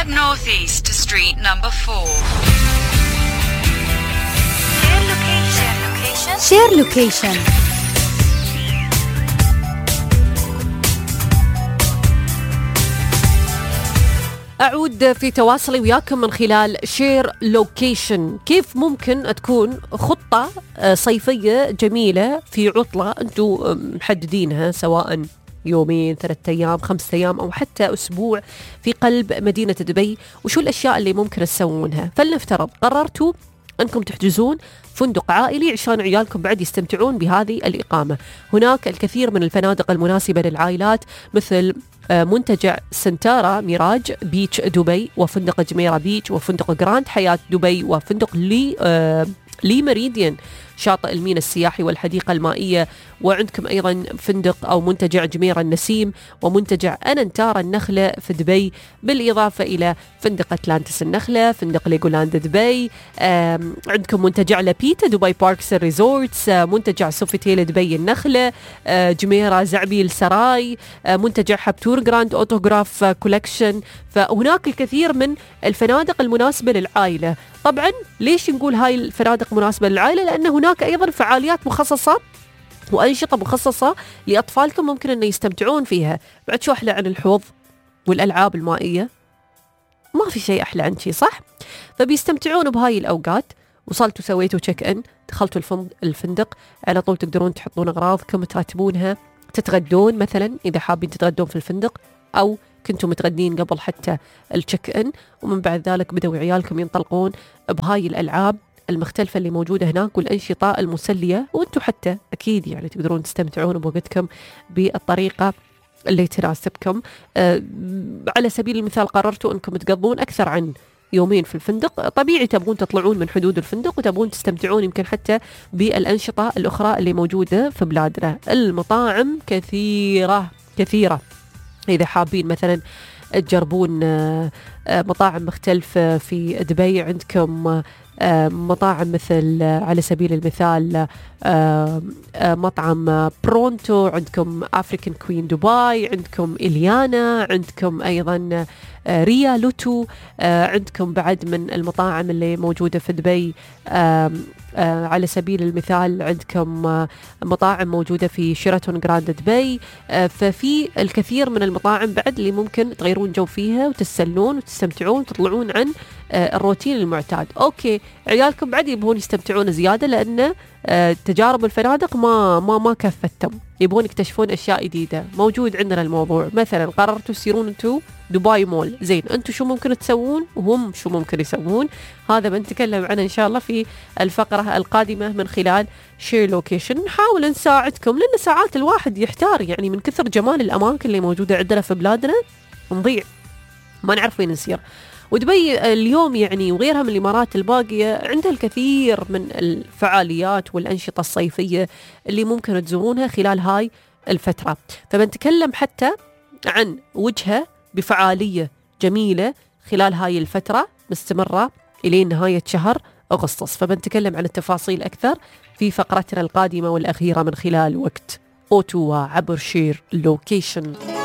Head northeast to street number 4. Share location. أعود في تواصلي وياكم من خلال شير لوكيشن. كيف ممكن تكون خطة صيفية جميلة في عطلة أنتم محددينها، سواء يومين، 3 أيام، 5 أيام، أو حتى أسبوع في قلب مدينة دبي، وشو الأشياء اللي ممكن تسوونها؟ فلنفترض قررتوا أنكم تحجزون فندق عائلي عشان عيالكم بعد يستمتعون بهذه الإقامة. هناك الكثير من الفنادق المناسبة للعائلات، مثل منتجع سنتارا ميراج بيتش دبي، وفندق جميرة بيتش، وفندق جراند حياة دبي، وفندق لي ميريديان شاطئ المينا السياحي والحديقة المائية، وعندكم أيضا فندق أو منتجع جميرة النسيم، ومنتجع أننتارا النخلة في دبي، بالإضافة إلى فندق أتلانتس النخلة، فندق ليجولاند دبي، عندكم منتجع لابيتا دبي باركس ريزورتس، منتجع سوفيتيل دبي النخلة، جميرة زعبيل سراي، منتجع حبتور جراند أوتوغراف كولكشن. فهناك الكثير من الفنادق المناسبة للعائلة. طبعا ليش نقول هاي الفنادق مناسبة للعائلة؟ لأن هناك أيضا فعاليات مخصصة وأنشطة مخصصة لأطفالكم ممكن أن يستمتعون فيها. بعد شو أحلى عن الحوض والألعاب المائية؟ ما في شيء أحلى عن شيء، صح؟ فبيستمتعون بهاي الأوقات. وصلتوا سويتوا تشيك إن، دخلتوا الفندق، على طول تقدرون تحطون أغراضكم، ترتبونها، تتغدون مثلا إذا حابين تتغدون في الفندق، أو كنتم متغدين قبل حتى التشيك إن، ومن بعد ذلك بدأوا عيالكم ينطلقون بهاي الألعاب المختلفة اللي موجودة هناك والأنشطة المسلية، وأنتم حتى أكيد يعني تقدرون تستمتعون بوقتكم بالطريقة اللي تناسبكم. على سبيل المثال قررتوا أنكم تقضون أكثر عن يومين في الفندق، طبيعي تبغون تطلعون من حدود الفندق وتبغون تستمتعون يمكن حتى بالأنشطة الأخرى اللي موجودة في بلادنا. المطاعم كثيرة كثيرة، إذا حابين مثلا تجربون مطاعم مختلفة في دبي، عندكم مطاعم مثل على سبيل المثال مطعم برونتو، عندكم أفريكان كوين دبي، عندكم إليانا، عندكم أيضا ريا لوتو، عندكم بعد من المطاعم اللي موجودة في دبي على سبيل المثال عندكم مطاعم موجودة في شيراتون جراند دبي. ففي الكثير من المطاعم بعد اللي ممكن تغيرون جو فيها وتتسلون وتستمتعون وتطلعون عن الروتين المعتاد. أوكي، عيالكم بعد يبغون يستمتعون زيادة، لأن تجارب الفنادق ما كفتهم، يبغون يكتشفون أشياء جديدة. موجود عندنا الموضوع، مثلا قررتوا تسيرون أنتوا دبي مول، زين أنتوا شو ممكن تسوون وهم شو ممكن يسوون؟ هذا بنتكلم عنه إن شاء الله في الفقرة القادمة من خلال شير لوكيشن. نحاول نساعدكم، لأن ساعات الواحد يحتار يعني من كثر جمال الأماكن اللي موجودة عندنا في بلادنا، نضيع ما نعرف وين نسير. ودبي اليوم يعني وغيرها من الإمارات الباقية عندها الكثير من الفعاليات والأنشطة الصيفية اللي ممكن تزورونها خلال هاي الفترة. فبنتكلم حتى عن وجهة بفعالية جميلة خلال هاي الفترة مستمرة إلى نهاية شهر أغسطس. فبنتكلم عن التفاصيل أكثر في فقرتنا القادمة والأخيرة من خلال وقت أوتوا عبر شير لوكيشن.